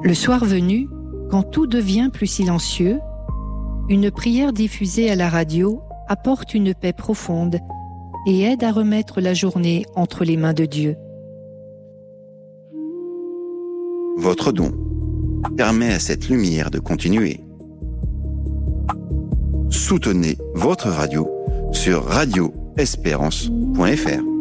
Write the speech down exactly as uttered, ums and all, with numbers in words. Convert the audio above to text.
Le soir venu, quand tout devient plus silencieux, une prière diffusée à la radio apporte une paix profonde et aide à remettre la journée entre les mains de Dieu. Votre don permet à cette lumière de continuer. Soutenez votre radio sur radio espérance point f r.